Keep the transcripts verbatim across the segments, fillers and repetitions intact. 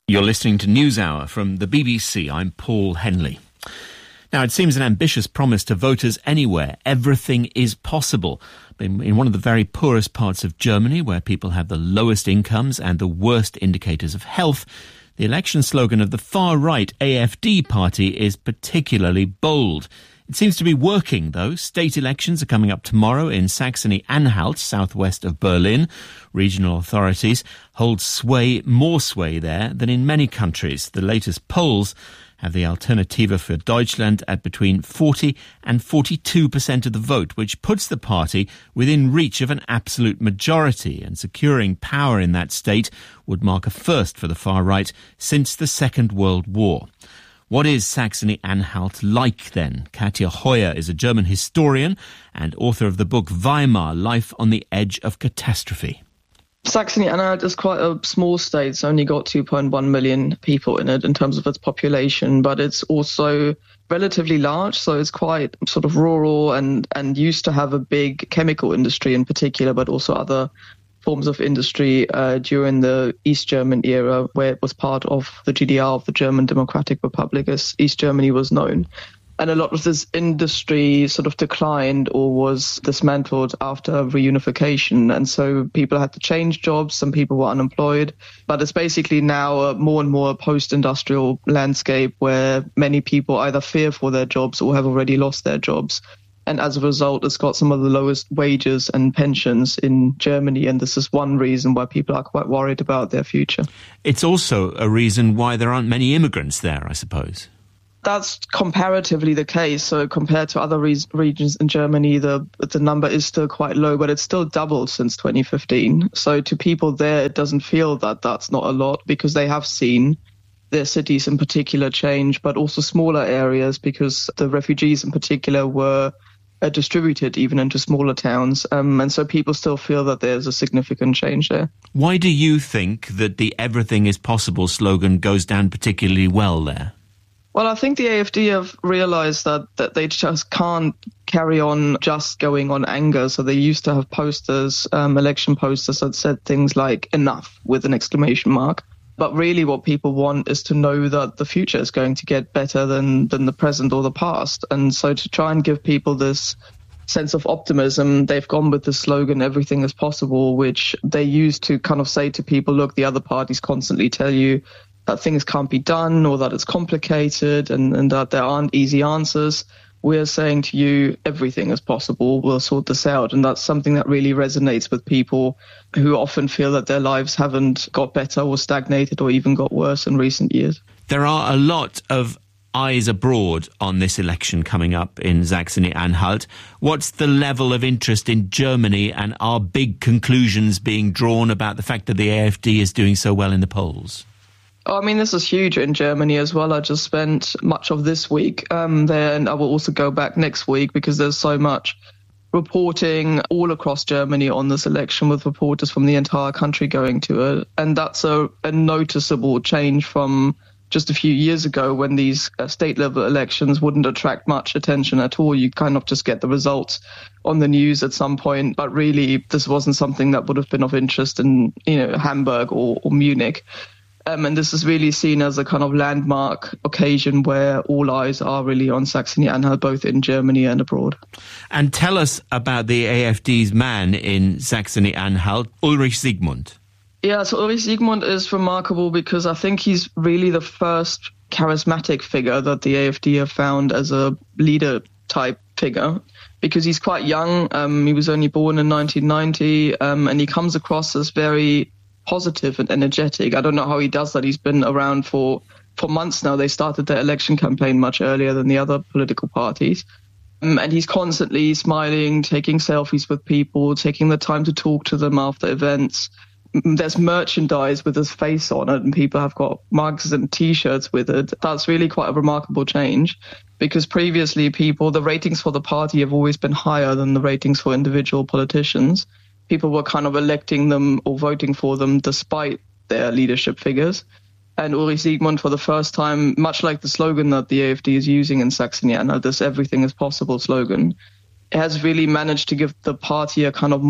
You're listening to NewsHour from the B B C. I'm Paul Henley. Now, it seems an ambitious promise to voters anywhere. Everything is possible. In, in one of the very poorest parts of Germany, where people have the lowest incomes and the worst indicators of health, the election slogan of the far-right A F D party is particularly bold. It seems to be working, though. State elections are coming up tomorrow in Saxony-Anhalt, southwest of Berlin. Regional authorities hold sway, more sway there than in many countries. The latest polls have the Alternative für Deutschland at between forty and forty-two percent of the vote, which puts the party within reach of an absolute majority, and securing power in that state would mark a first for the far right since the Second World War. What is Saxony-Anhalt like then? Katja Heuer is a German historian and author of the book Weimar, Life on the Edge of Catastrophe. Saxony-Anhalt is quite a small state. It's only got two point one million people in it in terms of its population, but it's also relatively large, so it's quite sort of rural and, and used to have a big chemical industry in particular, but also other forms of industry uh, during the East German era, where it was part of the G D R, of the German Democratic Republic, as East Germany was known. And a lot of this industry sort of declined or was dismantled after reunification. And so people had to change jobs. Some people were unemployed. But it's basically now a more and more post-industrial landscape where many people either fear for their jobs or have already lost their jobs. And as a result, it's got some of the lowest wages and pensions in Germany. And this is one reason why people are quite worried about their future. It's also a reason why there aren't many immigrants there, I suppose. That's comparatively the case. So compared to other re- regions in Germany, the the number is still quite low, but it's still doubled since twenty fifteen. So to people there, it doesn't feel that that's not a lot because they have seen their cities in particular change, but also smaller areas because the refugees in particular were uh, distributed even into smaller towns. Um, and so people still feel that there's a significant change there. Why do you think that the everything is possible slogan goes down particularly well there? Well, I think the A F D have realized that, that they just can't carry on just going on anger. So they used to have posters, um, election posters that said things like enough with an exclamation mark. But really what people want is to know that the future is going to get better than, than the present or the past. And so to try and give people this sense of optimism, they've gone with the slogan, everything is possible, which they use to kind of say to people, look, the other parties constantly tell you that things can't be done or that it's complicated and, and that there aren't easy answers. We're saying to you, everything is possible. We'll sort this out. And that's something that really resonates with people who often feel that their lives haven't got better or stagnated or even got worse in recent years. There are a lot of eyes abroad on this election coming up in Saxony-Anhalt. What's the level of interest in Germany, and are big conclusions being drawn about the fact that the A F D is doing so well in the polls? Oh, I mean, this is huge in Germany as well. I just spent much of this week um, there, and I will also go back next week because there's so much reporting all across Germany on this election with reporters from the entire country going to it. And that's a, a noticeable change from just a few years ago when these uh, state-level elections wouldn't attract much attention at all. You kind of just get the results on the news at some point. But really, this wasn't something that would have been of interest in, you know, Hamburg or, or Munich. Um, and this is really seen as a kind of landmark occasion where all eyes are really on Saxony-Anhalt, both in Germany and abroad. And tell us about the A F D's man in Saxony-Anhalt, Ulrich Siegmund. Yeah, so Ulrich Siegmund is remarkable because I think he's really the first charismatic figure that the A F D have found as a leader-type figure, because he's quite young. Um, he was only born in nineteen ninety, um, and he comes across as very positive and energetic. I don't know how he does that. He's been around for, for months now. They started their election campaign much earlier than the other political parties. Um, and he's constantly smiling, taking selfies with people, taking the time to talk to them after events. There's merchandise with his face on it, and people have got mugs and T-shirts with it. That's really quite a remarkable change, because previously people, the ratings for the party have always been higher than the ratings for individual politicians. People were kind of electing them or voting for them despite their leadership figures. And Ulrich Siegmund, for the first time, much like the slogan that the A F D is using in Saxony-Anhalt, this everything is possible slogan, has really managed to give the party a kind of more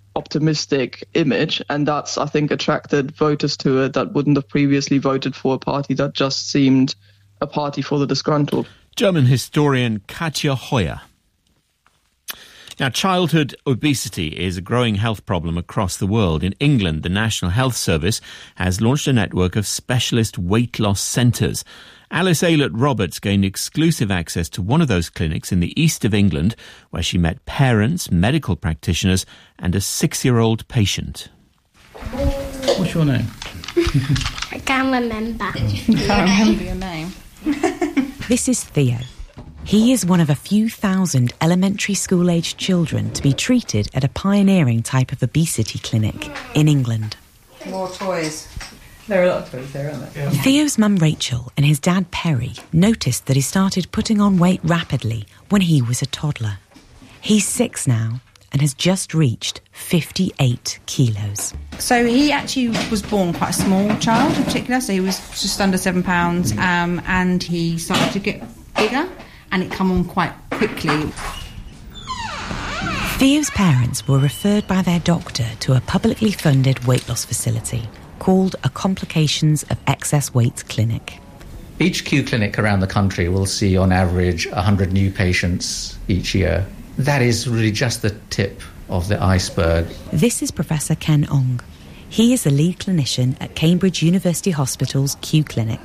optimistic image, and that's, I think, attracted voters to it that wouldn't have previously voted for a party that just seemed a party for the disgruntled. German historian Katja Heuer. Now, childhood obesity is a growing health problem across the world. In England, the National Health Service has launched a network of specialist weight loss centres. Alice Aylett-Roberts gained exclusive access to one of those clinics in the east of England, where she met parents, medical practitioners and a six-year-old patient. What's your name? I can't remember. You can't remember your name. This is Theo. He is one of a few thousand elementary school-aged children to be treated at a pioneering type of obesity clinic in England. More toys. There are a lot of toys there, aren't there? Yeah. Theo's mum Rachel and his dad Perry noticed that he started putting on weight rapidly when he was a toddler. He's six now and has just reached fifty-eight kilos. So he actually was born quite a small child in particular, so he was just under seven pounds, um, and he started to get bigger, and it come on quite quickly. Theo's parents were referred by their doctor to a publicly funded weight loss facility called a Complications of Excess Weight Clinic. Each Q clinic around the country will see on average one hundred new patients each year. That is really just the tip of the iceberg. This is Professor Ken Ong. He is the lead clinician at Cambridge University Hospital's Q Clinic.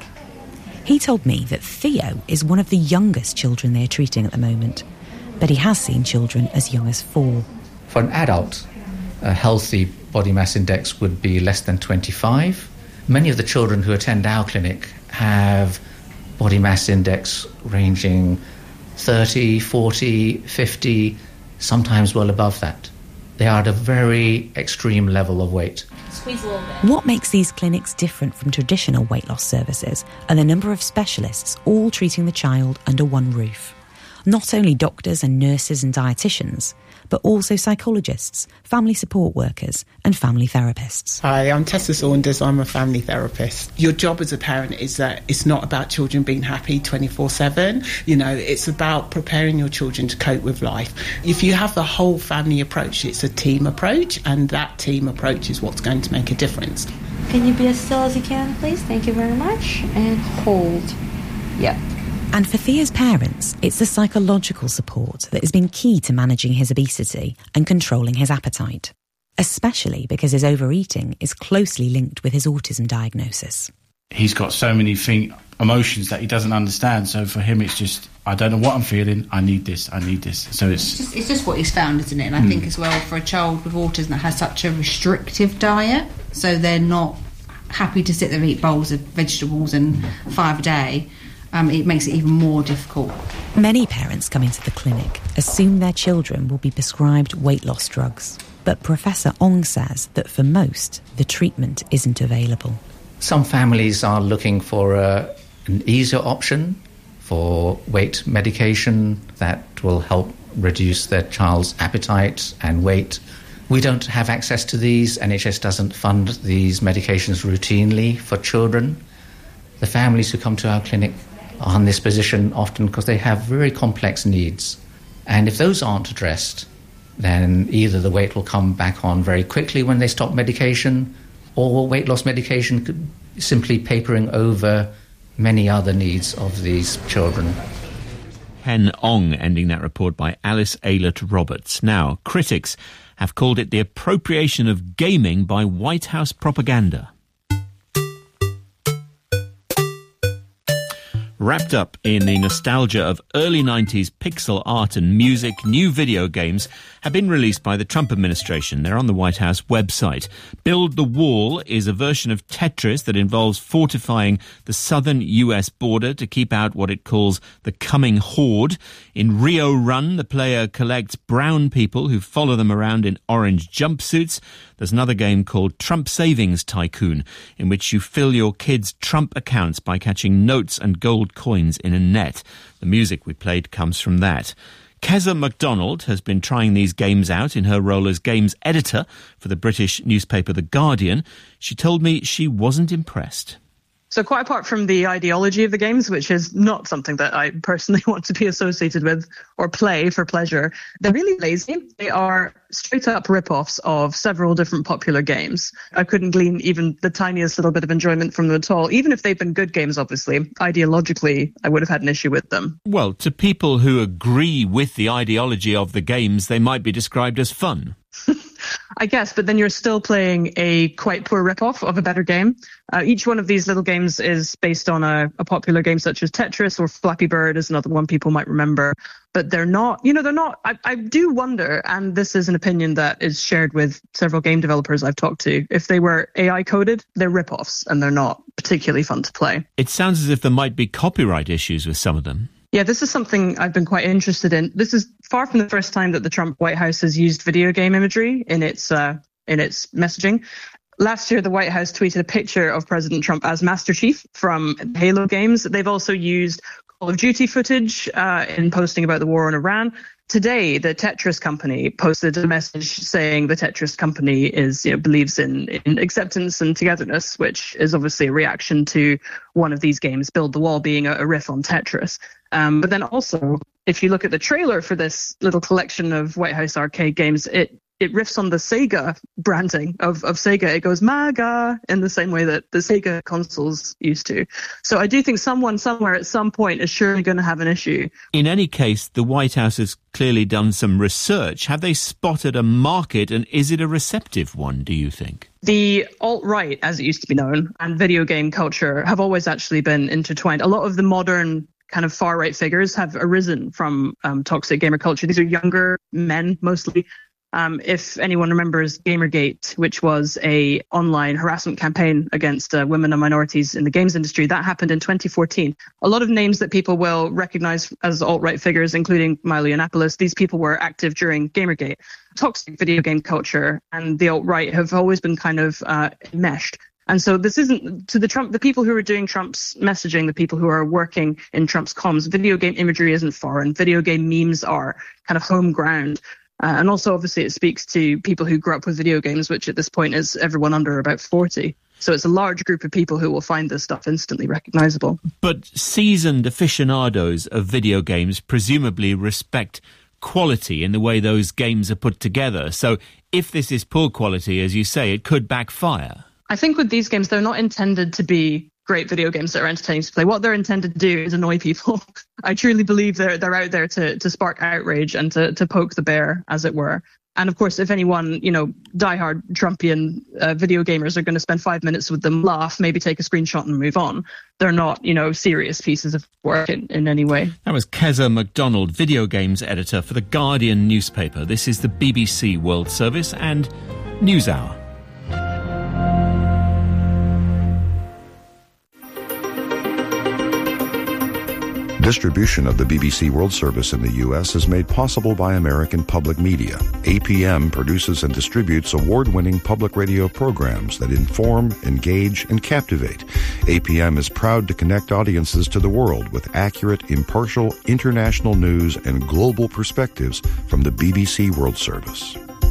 He told me that Theo is one of the youngest children they're treating at the moment, but he has seen children as young as four. For an adult, a healthy body mass index would be less than twenty-five. Many of the children who attend our clinic have body mass index ranging thirty, forty, fifty, sometimes well above that. They are at a very extreme level of weight. Squeeze a little bit. What makes these clinics different from traditional weight loss services are the number of specialists all treating the child under one roof. Not only doctors and nurses and dietitians, but also psychologists, family support workers and family therapists. Hi, I'm Tessa Saunders, I'm a family therapist. Your job as a parent is that it's not about children being happy twenty-four seven, you know, it's about preparing your children to cope with life. If you have the whole family approach, it's a team approach, and that team approach is what's going to make a difference. Can you be as still as you can, please? Thank you very much. And hold. Yep. And for Theo's parents, it's the psychological support that has been key to managing his obesity and controlling his appetite, especially because his overeating is closely linked with his autism diagnosis. He's got so many thing, emotions that he doesn't understand, so for him it's just, I don't know what I'm feeling, I need this, I need this. So it's... It's just, it's just what he's found, isn't it? And I mm. think as well, for a child with autism that has such a restrictive diet, so they're not happy to sit there and eat bowls of vegetables and five a day, Um, it makes it even more difficult. Many parents come into the clinic assume their children will be prescribed weight loss drugs. But Professor Ong says that for most, the treatment isn't available. Some families are looking for a, an easier option for weight medication that will help reduce their child's appetite and weight. We don't have access to these. N H S doesn't fund these medications routinely for children. The families who come to our clinic are in this position often because they have very complex needs. And if those aren't addressed, then either the weight will come back on very quickly when they stop medication, or weight loss medication could simply papering over many other needs of these children. Ken Ong ending that report by Alice Aylett-Roberts. Now, critics have called it the appropriation of gaming by White House propaganda. Wrapped up in the nostalgia of early nineties pixel art and music, new video games have been released by the Trump administration. They're on the White House website. Build the Wall is a version of Tetris that involves fortifying the southern U S border to keep out what it calls the coming horde. In Rio Run, the player collects brown people who follow them around in orange jumpsuits. There's another game called Trump Savings Tycoon, in which you fill your kids' Trump accounts by catching notes and gold coins in a net. The music we played comes from that. Keza MacDonald has been trying these games out in her role as games editor for the British newspaper The Guardian. She told me she wasn't impressed. So quite apart from the ideology of the games, which is not something that I personally want to be associated with or play for pleasure, they're really lazy. They are straight up rip-offs of several different popular games. I couldn't glean even the tiniest little bit of enjoyment from them at all. Even if they've been good games, obviously, ideologically, I would have had an issue with them. Well, to people who agree with the ideology of the games, they might be described as fun. I guess, but then you're still playing a quite poor rip-off of a better game. Uh, each one of these little games is based on a, a popular game such as Tetris, or Flappy Bird is another one people might remember. But they're not, you know, they're not, I, I do wonder, and this is an opinion that is shared with several game developers I've talked to, if they were A I coded, they're rip-offs and they're not particularly fun to play. It sounds as if there might be copyright issues with some of them. Yeah, this is something I've been quite interested in. This is far from the first time that the Trump White House has used video game imagery in its uh, in its messaging. Last year, the White House tweeted a picture of President Trump as Master Chief from Halo games. They've also used Call of Duty footage uh, in posting about the war on Iran. Today, the Tetris company posted a message saying the Tetris company is, you know, believes in, in acceptance and togetherness, which is obviously a reaction to one of these games, Build the Wall, being a, a riff on Tetris. Um, but then also, if you look at the trailer for this little collection of White House arcade games, it it riffs on the Sega branding of, of Sega. It goes MAGA in the same way that the Sega consoles used to. So I do think someone somewhere at some point is surely going to have an issue. In any case, the White House has clearly done some research. Have they spotted a market, and is it a receptive one, do you think? The alt-right, as it used to be known, and video game culture have always actually been intertwined. A lot of the modern kind of far-right figures have arisen from um, toxic gamer culture. These are younger men, mostly. Um, if anyone remembers Gamergate, which was a online harassment campaign against uh, women and minorities in the games industry, that happened in twenty fourteen. A lot of names that people will recognize as alt-right figures, including Milo Yiannopoulos, these people were active during Gamergate. Toxic video game culture and the alt-right have always been kind of uh, meshed. And so this isn't to the Trump, the people who are doing Trump's messaging, the people who are working in Trump's comms, video game imagery isn't foreign. Video game memes are kind of home ground. Uh, and also, obviously, it speaks to people who grew up with video games, which at this point is everyone under about forty. So it's a large group of people who will find this stuff instantly recognizable. But seasoned aficionados of video games presumably respect quality in the way those games are put together. So if this is poor quality, as you say, it could backfire. I think with these games, they're not intended to be great video games that are entertaining to play. What they're intended to do is annoy people. I truly believe they're they're out there to to spark outrage and to to poke the bear, as it were. And of course, if anyone, you know, diehard Trumpian uh, video gamers are going to spend five minutes with them, laugh, maybe take a screenshot and move on. They're not, you know, serious pieces of work in, in any way. That was Keza MacDonald, video games editor for The Guardian newspaper. This is the B B C World Service and NewsHour. Distribution of the B B C World Service in the U S is made possible by American Public Media. A P M produces and distributes award-winning public radio programs that inform, engage, and captivate. A P M is proud to connect audiences to the world with accurate, impartial, international news and global perspectives from the B B C World Service.